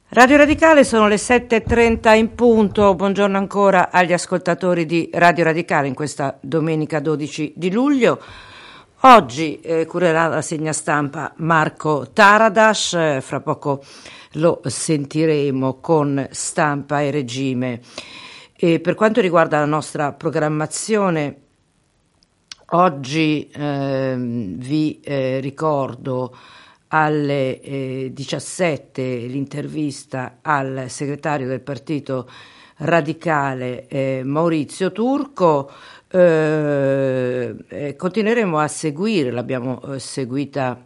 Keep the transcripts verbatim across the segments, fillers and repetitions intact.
Radio Radicale, sono le sette e trenta in punto. Buongiorno ancora agli ascoltatori di Radio Radicale in questa domenica dodici di luglio. Oggi eh, curerà la segna stampa Marco Taradas, eh, fra poco lo sentiremo con Stampa e Regime. E per quanto riguarda la nostra programmazione, oggi eh, vi eh, ricordo alle eh, diciassette l'intervista al segretario del Partito Radicale eh, Maurizio Turco. Eh, eh, continueremo a seguire, l'abbiamo eh, seguita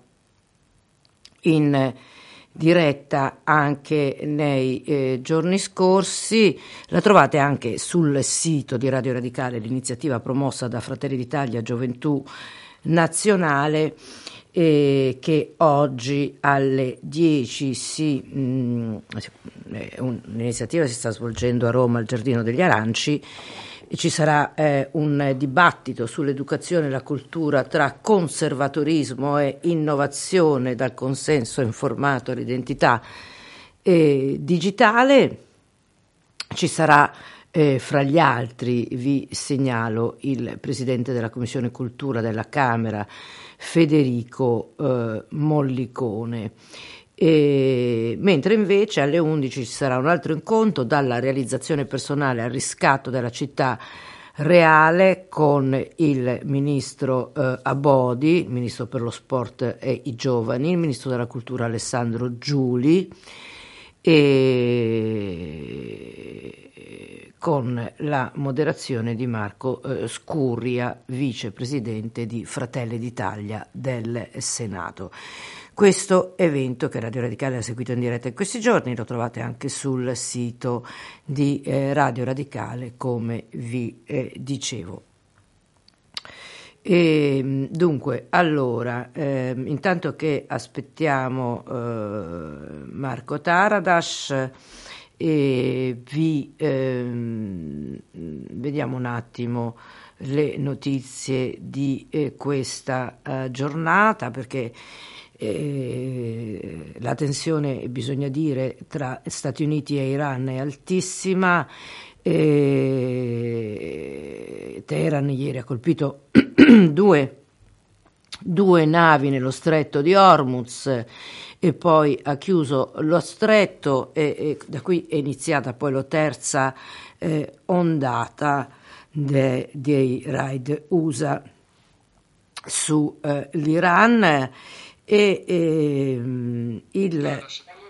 in diretta anche nei eh, giorni scorsi. La trovate anche sul sito di Radio Radicale, l'iniziativa promossa da Fratelli d'Italia Gioventù Nazionale, eh, che oggi alle dieci si mh, un'iniziativa si sta svolgendo a Roma al Giardino degli Aranci. Ci sarà eh, un dibattito sull'educazione e la cultura tra conservatorismo e innovazione, dal consenso informato all'identità eh, digitale. Ci sarà eh, fra gli altri, vi segnalo, il presidente della Commissione Cultura della Camera, Federico eh, Mollicone. E, mentre invece alle undici ci sarà un altro incontro, dalla realizzazione personale al riscatto della città reale, con il ministro eh, Abodi, ministro per lo sport e i giovani, il ministro della cultura Alessandro Giuli, e con la moderazione di Marco eh, Scurria, vicepresidente di Fratelli d'Italia del Senato. Questo evento, che Radio Radicale ha seguito in diretta in questi giorni, lo trovate anche sul sito di eh, Radio Radicale, come vi eh, dicevo. E, dunque, allora, eh, intanto che aspettiamo eh, Marco Taradas, e vi eh, vediamo un attimo le notizie di eh, questa eh, giornata, perché Eh, la tensione, bisogna dire, tra Stati Uniti e Iran è altissima. eh, Teheran ieri ha colpito due, due navi nello stretto di Hormuz e poi ha chiuso lo stretto, e, e da qui è iniziata poi la terza eh, ondata de, dei raid U S A su eh, l'Iran. E ehm, il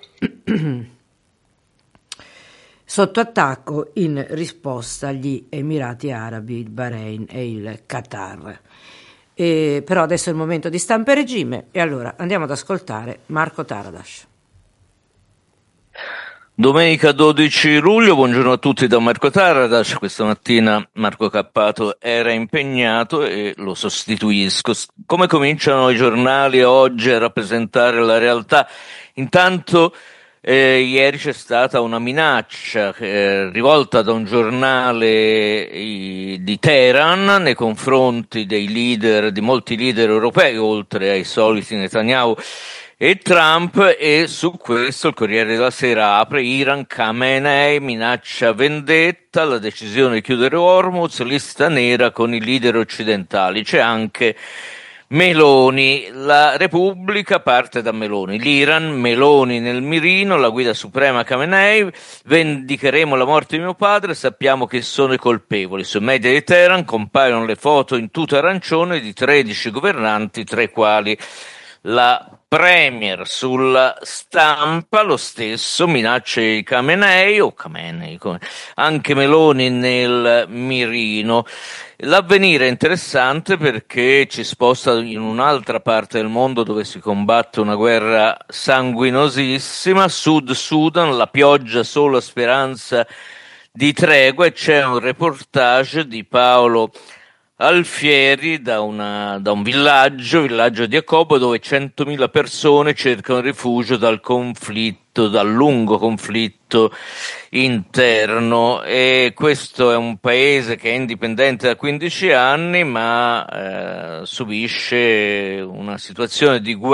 sotto attacco in risposta gli Emirati Arabi, il Bahrain e il Qatar. E, però adesso è il momento di Stampa e Regime, e allora andiamo ad ascoltare Marco Taradas. Domenica dodici luglio, buongiorno a tutti da Marco Taradas. Questa mattina Marco Cappato era impegnato e lo sostituisco. Come cominciano i giornali oggi a rappresentare la realtà? Intanto eh, ieri c'è stata una minaccia eh, rivolta da un giornale i, di Teheran nei confronti dei leader, di molti leader europei, oltre ai soliti Netanyahu e Trump, e su questo il Corriere della Sera apre: Iran, Khamenei minaccia vendetta, la decisione di chiudere Hormuz, lista nera con i leader occidentali. C'è anche Meloni, la Repubblica parte da Meloni, l'Iran, Meloni nel mirino, la guida suprema Khamenei, vendicheremo la morte di mio padre, sappiamo che sono i colpevoli. Sui media di Teheran compaiono le foto in tuta arancione di tredici governanti, tra i quali la Premier. Sulla Stampa lo stesso, minacce Khamenei o Khamenei, come anche Meloni nel mirino. L'Avvenire è interessante perché ci sposta in un'altra parte del mondo dove si combatte una guerra sanguinosissima, Sud Sudan, la pioggia solo speranza di tregua, e c'è un reportage di Paolo Alfieri da, una, da un villaggio, villaggio di Akobo, dove centomila persone cercano rifugio dal conflitto, dal lungo conflitto interno. E questo è un paese che è indipendente da quindici anni, ma eh, subisce una situazione di guerra